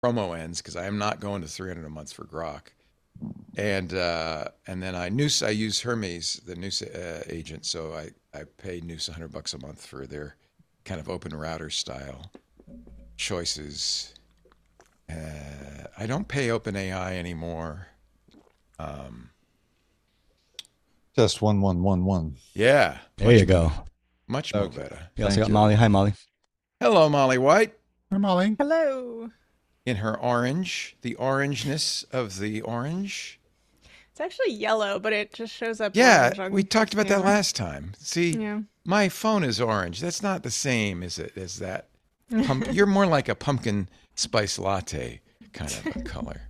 promo ends because I am not going to 300 a month for Grok. And then I use Hermes, the Noose agent, so I pay Noose $100 a month for their kind of open router style choices. I don't pay OpenAI anymore. Just 1111. Yeah, There you go. Much more better. You also Thank got you. Molly. Hi, Molly. Hello, Molly White. Hi, Molly. Hello. In her orange, the orangeness of the orange. It's actually yellow, but it just shows up Yeah, orange on we talked about that camera. last time. See, Yeah. my phone is orange. That's not the same, is it? As that? You're more like a pumpkin spice latte kind of a color.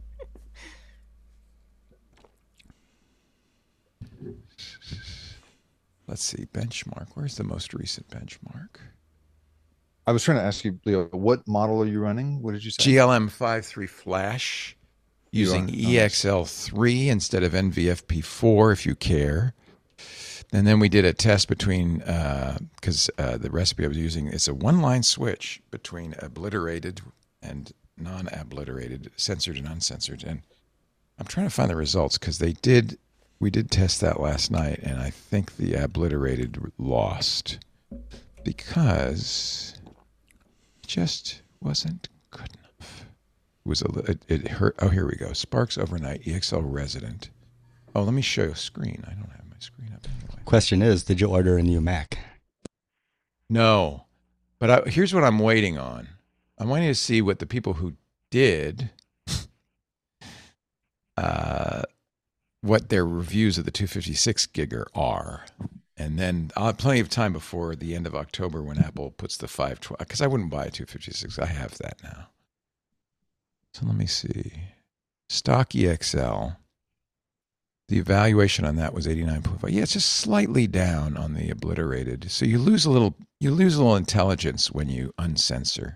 Let's see, benchmark. Where's the most recent benchmark? I was trying to ask you, Leo, what model are you running? What did you say? GLM53 Flash using EXL3 instead of NVFP4 if you care. And then we did a test between, because the recipe I was using is a one-line switch between obliterated and non-obliterated, censored and uncensored. And I'm trying to find the results because we did test that last night, and I think the obliterated lost because it just wasn't good enough. It hurt. Oh, here we go. Sparks Overnight EXL Resident. Oh, let me show you a screen. I don't have my screen up anyway. Question is, did you order a new Mac? No, but here's what I'm waiting on. I'm waiting to see what the people who did, what their reviews of the 256 giger are. And then I'll have plenty of time before the end of October when Apple puts the 512, because I wouldn't buy a 256. I have that now. So let me see. Stock EXL. The evaluation on that was 89.5. Yeah, it's just slightly down on the obliterated. So you lose a little intelligence when you uncensor.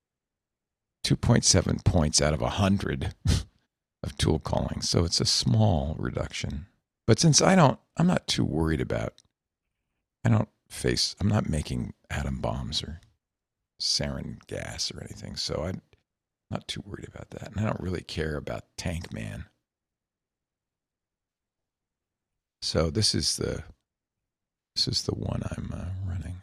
2.7 points out of 100 of tool calling. So it's a small reduction. But since I'm not too worried about, I'm not making atom bombs or sarin gas or anything. So I'm not too worried about that. And I don't really care about Tank Man. So this is the one I'm running.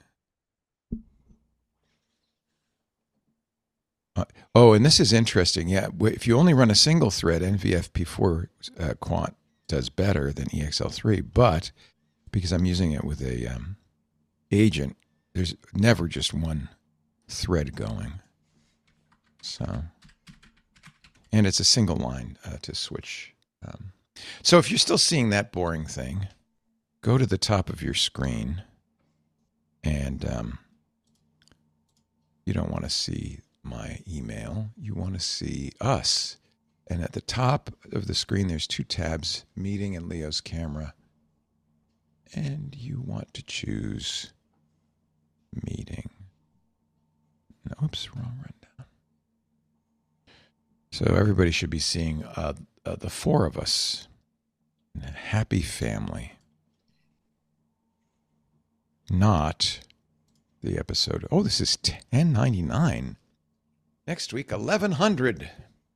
And this is interesting. Yeah, if you only run a single thread, NVFP4 Quant does better than EXL3. But because I'm using it with a agent, there's never just one thread going. So, and it's a single line to switch. So if you're still seeing that boring thing, go to the top of your screen, and you don't want to see my email. You want to see us. And at the top of the screen, there's two tabs, Meeting and Leo's Camera. And you want to choose Meeting. No, oops, wrong rundown. So everybody should be seeing the four of us in a happy family. Not the episode. Oh, this is 1099. Next week, 1100.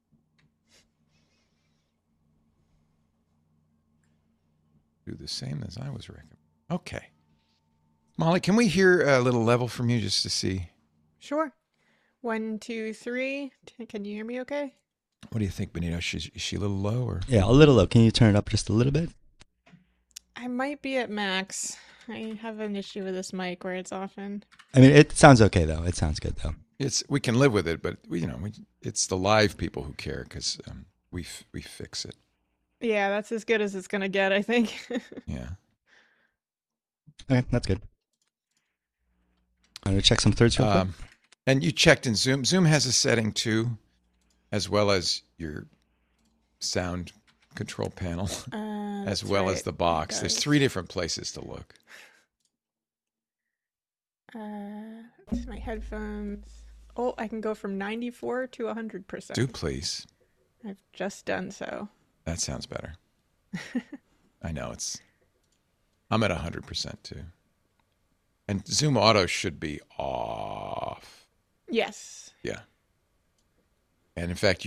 Do the same as I was recommending. Okay. Molly, can we hear a little level from you just to see? Sure. 1, 2, 3. Can you hear me okay? What do you think, Benito? Is she a little low? Or? Yeah, a little low. Can you turn it up just a little bit? I might be at max. I have an issue with this mic where it's often. I mean, it sounds okay, though. It sounds good, though. We can live with it, but it's the live people who care because we fix it. Yeah, that's as good as it's going to get, I think. Yeah. Okay, that's good. I'm going to check some thirds real quick. And you checked in Zoom. Zoom has a setting too, as well as your sound control panel, as well as the box. There's 3 different places to look. My headphones. Oh, I can go from 94 to 100%. Do please. I've just done so. That sounds better. I know I'm at 100% too. And Zoom Auto should be off. Yes. Yeah. And in fact,